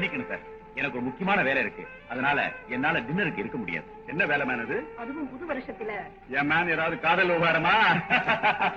மன்னிக்கணும் சார், எனக்கு ஒரு முக்கியமான வேலை இருக்கு. அதனால என்னால டின்னருக்கு இருக்க முடியாது. என்ன வேலை மேன் அது? அதுவும் புது வருஷத்துல. என் மேன் ஏதாவது காதல் விவகாரமா?